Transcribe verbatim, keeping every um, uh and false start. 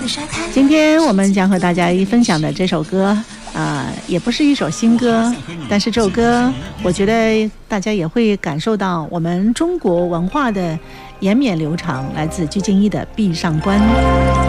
今天我们将和大家一分享的这首歌啊、呃，也不是一首新歌，但是这首歌我觉得大家也会感受到我们中国文化的延绵流长，来自鞠婧祎的《闭上关》。